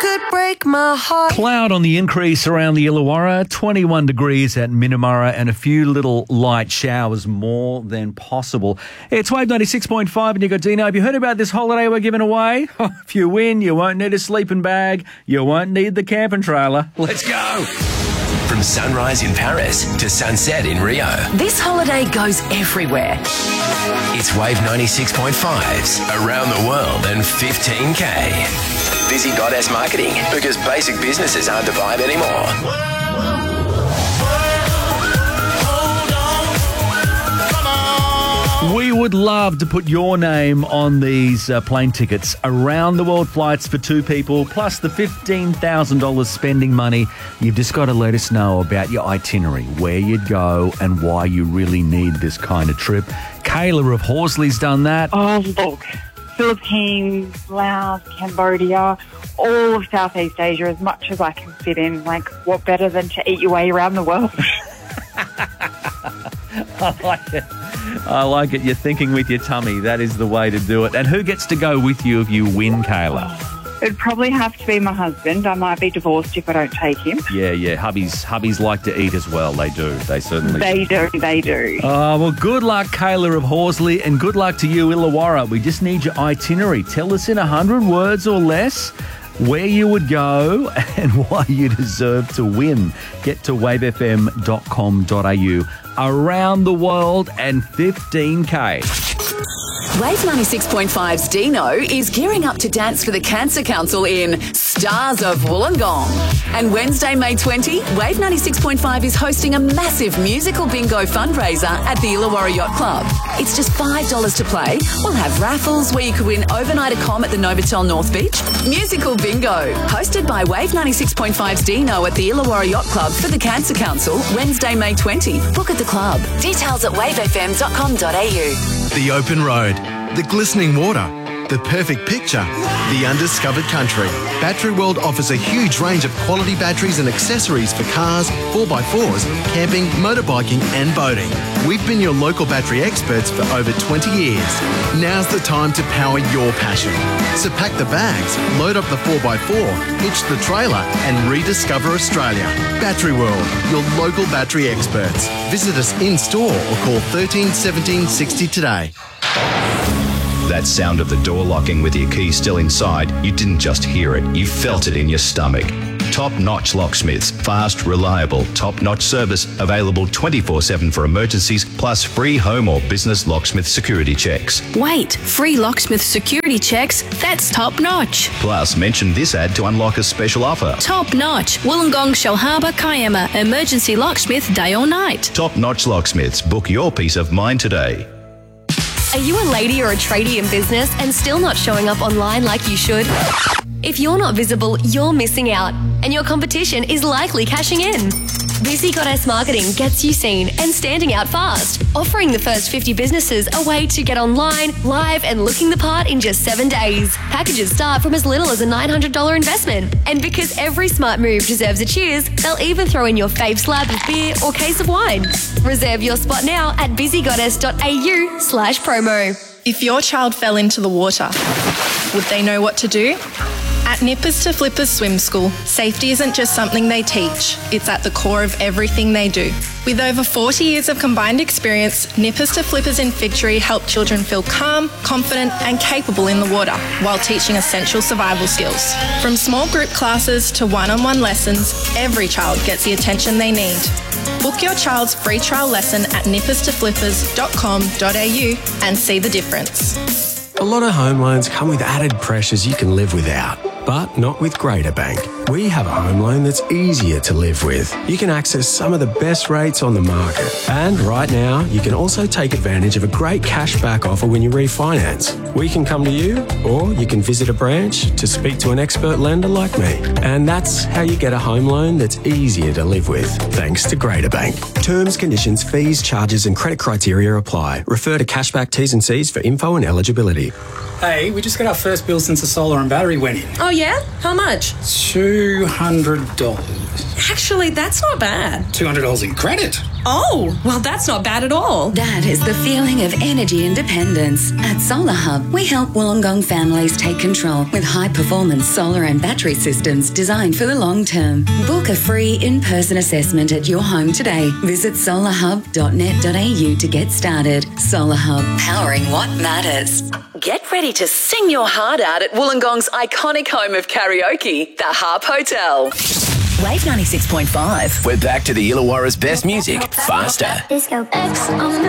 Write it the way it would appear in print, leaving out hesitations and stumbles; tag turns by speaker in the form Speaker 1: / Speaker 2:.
Speaker 1: could break my heart.
Speaker 2: Cloud on the increase around the Illawarra, 21 degrees at Minamurra, and a few little light showers more than possible. It's Wave 96.5 and you got Dino. Have you heard about this holiday we're giving away? If you win, you won't need a sleeping bag. You won't need the camping trailer. Let's go.
Speaker 3: From sunrise in Paris to sunset in Rio,
Speaker 4: This holiday goes everywhere.
Speaker 3: it's Wave 96.5's Around the World and 15K. Busy Goddess Marketing, because basic businesses aren't the vibe anymore.
Speaker 2: We would love to put your name on these plane tickets. Around the world flights for two people, plus the $15,000 spending money. You've just got to let us know about your itinerary, where you'd go and why you really need this kind of trip. Kayla of Horsley's done that.
Speaker 5: Oh, look, Philippines, Laos, Cambodia, all of Southeast Asia, as much as I can fit in. Like, what better than to eat your way around the world?
Speaker 2: I like it. I like it. You're thinking with your tummy. That is the way to do it. And who gets to go with you if you win, Kayla?
Speaker 5: It'd probably have to be my husband. I might be divorced if I don't take him.
Speaker 2: Yeah. Hubbies like to eat as well. They do. They certainly
Speaker 5: They do.
Speaker 2: Oh, well, good luck, Kayla of Horsley, and good luck to you, Illawarra. We just need your itinerary. Tell us in 100 words or less where you would go and why you deserve to win. Get to wavefm.com.au. Around the world and 15K.
Speaker 4: Wave 96.5's Dino is gearing up to dance for the Cancer Council in Stars of Wollongong. And Wednesday, May 20, Wave 96.5 is hosting a massive musical bingo fundraiser at the Illawarra Yacht Club. It's just $5 to play. We'll have raffles where you could win overnight accom at the Novotel North Beach. Musical bingo, hosted by Wave 96.5's Dino at the Illawarra Yacht Club for the Cancer Council, Wednesday, May 20. Book at the club. Details at wavefm.com.au.
Speaker 6: The open road, the glistening water, the perfect picture, the undiscovered country. Battery World offers a huge range of quality batteries and accessories for cars, 4x4s, camping, motorbiking and boating. We've been your local battery experts for over 20 years. Now's the time to power your passion. So pack the bags, load up the 4x4, hitch the trailer and rediscover Australia. Battery World, your local battery experts. Visit us in store or call 13 17 60 today.
Speaker 7: That sound of the door locking with your key still inside, you didn't just hear it, you felt it in your stomach. Top-notch locksmiths, fast, reliable, top-notch service, available 24/7 for emergencies, plus free home or business locksmith security checks.
Speaker 8: Wait, free locksmith security checks? That's top-notch.
Speaker 7: Plus, mention this ad to unlock a special offer.
Speaker 8: Top-notch, Wollongong, Shellharbour, Kiama, emergency locksmith day or night.
Speaker 7: Top-notch locksmiths, book your peace of mind today.
Speaker 9: Are you a lady or a tradie in business and still not showing up online like you should? If you're not visible, you're missing out, and your competition is likely cashing in. Busy Goddess Marketing gets you seen and standing out fast, offering the first 50 businesses a way to get online, live, and looking the part in just 7 days. Packages start from as little as a $900 investment. And because every smart move deserves a cheers, they'll even throw in your fave slab of beer or case of wine. Reserve your spot now at busygoddess.au/promo.
Speaker 10: If your child fell into the water, would they know what to do? At Nippers to Flippers Swim School, safety isn't just something they teach, it's at the core of everything they do. With over 40 years of combined experience, Nippers to Flippers in Fig Tree help children feel calm, confident and capable in the water while teaching essential survival skills. From small group classes to one-on-one lessons, every child gets the attention they need. Book your child's free trial lesson at nipperstoflippers.com.au and see the difference.
Speaker 11: A lot of home loans come with added pressures you can live without, but not with Greater Bank. We have a home loan that's easier to live with. You can access some of the best rates on the market. And right now, you can also take advantage of a great cashback offer when you refinance. We can come to you, or you can visit a branch to speak to an expert lender like me. And that's how you get a home loan that's easier to live with, thanks to Greater Bank. Terms, conditions, fees, charges and credit criteria apply. Refer to cashback T's and C's for info and eligibility.
Speaker 12: Hey, we just got our first bill since the solar and battery went in.
Speaker 13: Oh, yeah? How much?
Speaker 12: $200.
Speaker 13: Actually, that's not bad.
Speaker 12: $200 in credit?
Speaker 1: Oh, well, that's not bad at all.
Speaker 13: That is the feeling of energy independence. At Solar Hub, we help Wollongong families take control with high-performance solar and battery systems designed for the long term. Book a free in-person assessment at your home today. Visit solarhub.net.au to get started. Solar Hub, powering what matters.
Speaker 4: Get ready to sing your heart out at Wollongong's iconic home of karaoke, the Harp Hotel. Wave 96.5.
Speaker 3: We're back to the Illawarra's best music, faster.
Speaker 14: Disco X on the